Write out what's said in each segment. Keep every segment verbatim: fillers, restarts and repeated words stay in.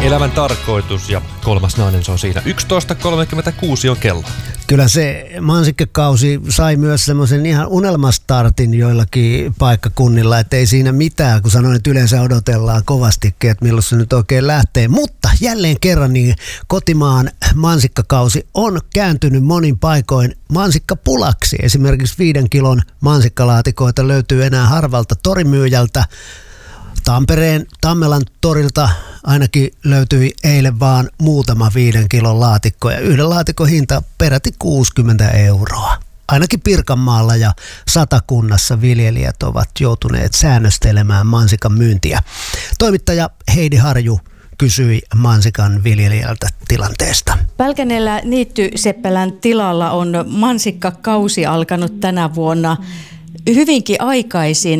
Elämän tarkoitus ja kolmas nainen, se on siinä. yksitoista kolmekymmentäkuusi on kello. Kyllä se mansikkakausi sai myös semmoisen ihan unelmastartin joillakin paikkakunnilla, että ei siinä mitään, kun sanoin, että yleensä odotellaan kovastikin, että milloin se nyt oikein lähtee. Mutta jälleen kerran niin kotimaan mansikkakausi on kääntynyt monin paikoin mansikkapulaksi. Esimerkiksi viiden kilon mansikkalaatikoita löytyy enää harvalta torimyyjältä. Tampereen Tammelan torilta ainakin löytyi eilen vaan muutama viiden kilon laatikko ja yhden laatikon hinta peräti kuusikymmentä euroa. Ainakin Pirkanmaalla ja Satakunnassa viljelijät ovat joutuneet säännöstelemään mansikan myyntiä. Toimittaja Heidi Harju kysyi mansikan viljelijältä tilanteesta. Pälkäneellä Niitty-Seppälän tilalla on mansikkakausi alkanut tänä vuonna hyvinkin aikaisin.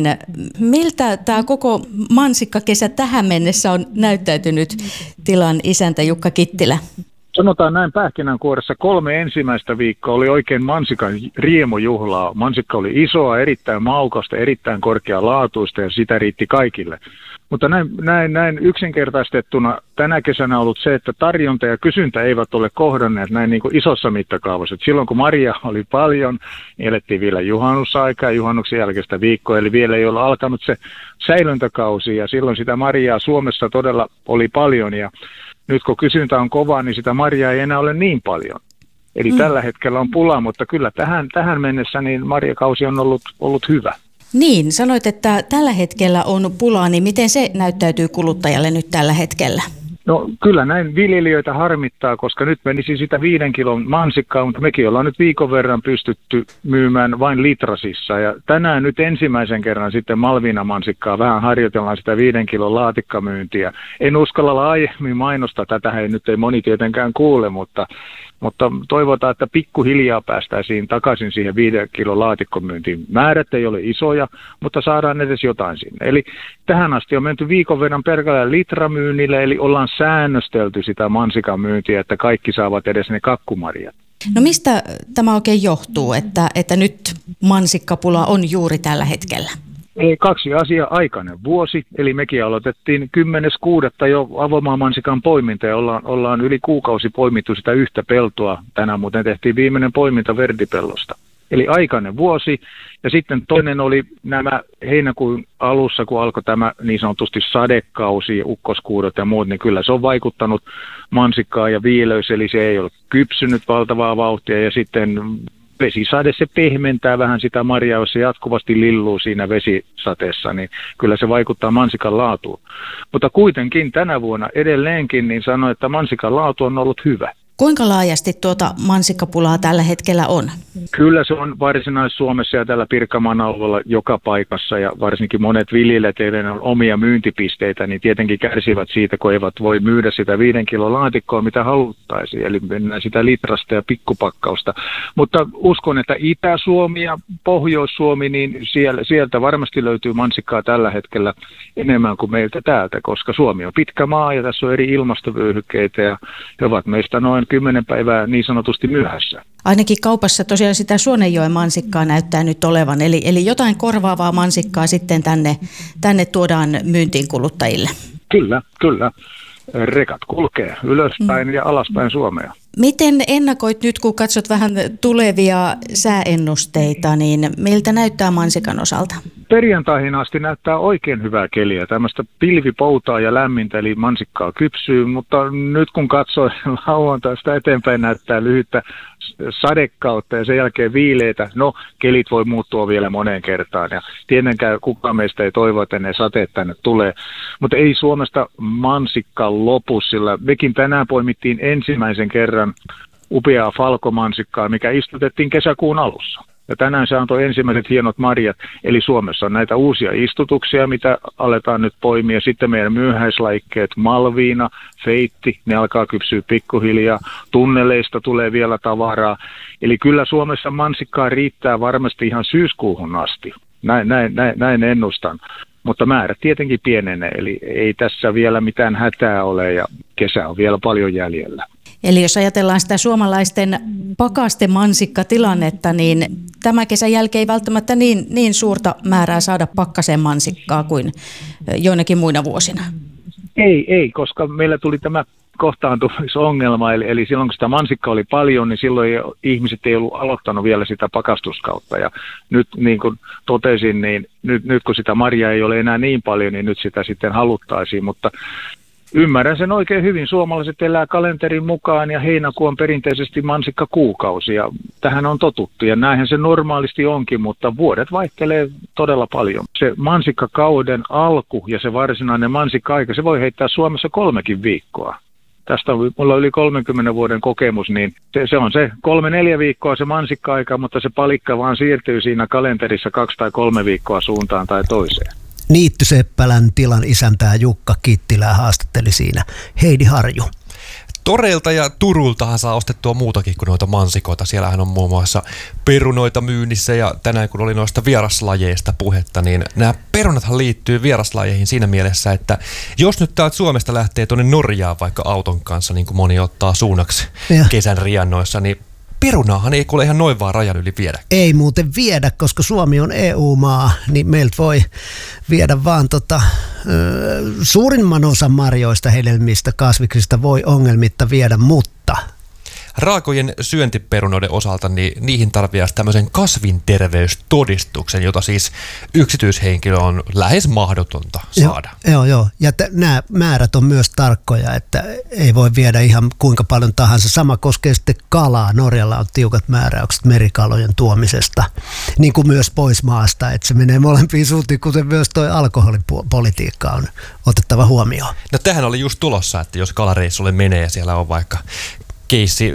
Miltä tämä koko mansikkakesä tähän mennessä on näyttäytynyt, tilan isäntä Jukka Kittilä? Sanotaan näin pähkinänkuoressa, kolme ensimmäistä viikkoa oli oikein mansikan riemujuhlaa. Mansikka oli isoa, erittäin maukasta, erittäin korkealaatuista ja sitä riitti kaikille. Mutta näin, näin, näin yksinkertaistettuna tänä kesänä on ollut se, että tarjonta ja kysyntä eivät ole kohdanneet näin niin kuin isossa mittakaavassa. Silloin kun marjaa oli paljon, niin elettiin vielä juhannusaikaa ja juhannuksen jälkeistä viikkoa, eli vielä ei ole alkanut se säilöntäkausi ja silloin sitä marjaa Suomessa todella oli paljon ja nyt kun kysyntä on kova, niin sitä marjaa ei enää ole niin paljon. Eli mm. tällä hetkellä on pula, mutta kyllä tähän, tähän mennessä niin marjakausi on ollut, ollut hyvä. Niin, sanoit, että tällä hetkellä on pulaa, niin miten se näyttäytyy kuluttajalle nyt tällä hetkellä? No kyllä näin viljelijöitä harmittaa, koska nyt menisi sitä viiden kilon mansikkaa, mutta mekin ollaan nyt viikon verran pystytty myymään vain litrasissa. Ja tänään nyt ensimmäisen kerran sitten Malviina mansikkaa vähän harjoitellaan sitä viiden kilon laatikkamyyntiä. En uskalla laajemmin mainostaa, tätä ei nyt ei moni tietenkään kuule, mutta, mutta toivotaan, että pikkuhiljaa päästäisiin takaisin siihen viiden kilon laatikkomyyntiin. Määrät ei ole isoja, mutta saadaan edes jotain sinne. Eli tähän asti on menty viikon verran pelkällä litramyynnille, eli ollaan säännöstelty sitä mansikan myyntiä, että kaikki saavat edes ne kakkumarjat. No mistä tämä oikein johtuu, että, että nyt mansikkapula on juuri tällä hetkellä? Kaksi asiaa, aikainen vuosi, eli mekin aloitettiin kymmenes kuudetta jo avomaa-mansikan poiminta ja ollaan, ollaan yli kuukausi poimittu sitä yhtä peltoa. Tänään muuten tehtiin viimeinen poiminta verdipellosta. Eli aikainen vuosi ja sitten toinen oli nämä heinäkuun alussa, kun alkoi tämä niin sanotusti sadekausi, ukkoskuudot ja muut, niin kyllä se on vaikuttanut mansikkaan ja viileys, eli se ei ole kypsynyt valtavaa vauhtia ja sitten vesisade se pehmentää vähän sitä marjaa, jos se jatkuvasti lilluu siinä vesisateessa, niin kyllä se vaikuttaa mansikan laatuun. Mutta kuitenkin tänä vuonna edelleenkin niin sanoi, että mansikan laatu on ollut hyvä. Kuinka laajasti tuota mansikkapulaa tällä hetkellä on? Kyllä se on Varsinais-Suomessa ja tällä Pirkanmaan alueella joka paikassa ja varsinkin monet viljelijät, joiden on omia myyntipisteitä, niin tietenkin kärsivät siitä, kun eivät voi myydä sitä viiden kilon laatikkoa, mitä haluttaisiin, eli mennään sitä litrasta ja pikkupakkausta. Mutta uskon, että Itä-Suomi ja Pohjois-Suomi, niin siellä, sieltä varmasti löytyy mansikkaa tällä hetkellä enemmän kuin meiltä täältä, koska Suomi on pitkä maa ja tässä on eri ilmastovyöhykkeitä ja he ovat meistä noin kymmenen päivää niin sanotusti myöhässä. Ainakin kaupassa tosiaan sitä Suonenjoen mansikkaa näyttää nyt olevan, eli, eli jotain korvaavaa mansikkaa sitten tänne, tänne tuodaan myyntiin kuluttajille. Kyllä, kyllä. Rekat kulkee ylöspäin mm. ja alaspäin Suomea. Miten ennakoit nyt, kun katsot vähän tulevia sääennusteita, niin miltä näyttää mansikan osalta? Perjantaihin asti näyttää oikein hyvää keliä. Tämmöistä pilvipoutaa ja lämmintä, eli mansikkaa kypsyy, mutta nyt kun katsoo lauantaista eteenpäin näyttää lyhyttä sadekautta ja sen jälkeen viileitä. No, kelit voi muuttua vielä moneen kertaan ja tietenkään kukaan meistä ei toivo, että ne sateet tänne tulee. Mutta ei Suomesta mansikka lopu, sillä mekin tänään poimittiin ensimmäisen kerran upeaa falkomansikkaa, mikä istutettiin kesäkuun alussa. Ja tänään se antoi ensimmäiset hienot marjat, eli Suomessa on näitä uusia istutuksia, mitä aletaan nyt poimia. Sitten meidän myöhäislaikkeet, Malviina, Feitti, ne alkaa kypsyä pikkuhiljaa. Tunneleista tulee vielä tavaraa. Eli kyllä Suomessa mansikkaa riittää varmasti ihan syyskuuhun asti. Näin, näin, näin, näin ennustan. Mutta määrä tietenkin pienenee, eli ei tässä vielä mitään hätää ole ja kesä on vielä paljon jäljellä. Eli jos ajatellaan sitä suomalaisten pakastemansikkatilannetta, niin tämä kesän jälkeen ei välttämättä niin, niin suurta määrää saada pakkaseen mansikkaa kuin joinakin muina vuosina. Ei, ei, koska meillä tuli tämä kohtaantumisongelma, eli, eli silloin kun sitä mansikkaa oli paljon, niin silloin ei, ihmiset ei ollut aloittanut vielä sitä pakastuskautta. Ja nyt niin kuin totesin, niin nyt, nyt kun sitä marjaa ei ole enää niin paljon, niin nyt sitä sitten haluttaisiin, mutta ymmärrän sen oikein hyvin. Suomalaiset elää kalenterin mukaan ja heinäkuu on perinteisesti mansikkakuukausi ja tähän on totuttu ja näinhän se normaalisti onkin, mutta vuodet vaihtelee todella paljon. Se mansikkakauden alku ja se varsinainen mansikka-aika, se voi heittää Suomessa kolmekin viikkoa. Tästä on, mulla on yli kolmenkymmenen vuoden kokemus, niin se, se on se kolme neljä viikkoa se mansikka-aika, mutta se palikka vaan siirtyy siinä kalenterissa kaksi tai kolme viikkoa suuntaan tai toiseen. Niittyseppälän tilan isäntää Jukka Kittilää haastatteli siinä Heidi Harju. Toreilta ja Turultahan saa ostettua muutakin kuin noita mansikoita. Siellähän on muun muassa perunoita myynnissä ja tänään kun oli noista vieraslajeista puhetta, niin nämä perunathan liittyy vieraslajeihin siinä mielessä, että jos nyt täältä Suomesta lähtee tuonne Norjaan vaikka auton kanssa, niin kuin moni ottaa suunnaksi ja kesän riannoissa, niin perunaahan ei kuule ihan noin vaan rajan yli viedä. Ei muuten viedä, koska Suomi on E U-maa, niin meiltä voi viedä vaan tota, ö, suurimman osan marjoista, hedelmistä, kasviksista voi ongelmitta viedä, mutta raakojen syöntiperunoiden osalta niin niihin tarvitsisi tämmöisen kasvinterveystodistuksen, jota siis yksityishenkilö on lähes mahdotonta saada. Joo, joo. joo. Ja t- nämä määrät on myös tarkkoja, että ei voi viedä ihan kuinka paljon tahansa. Sama koskee sitten kalaa. Norjalla on tiukat määräykset merikalojen tuomisesta, niin kuin myös pois maasta, että se menee molempiin suuntiin, kuten myös tuo alkoholipolitiikka on otettava huomioon. No tähän oli just tulossa, että jos kalareissulle menee ja siellä on vaikka keissi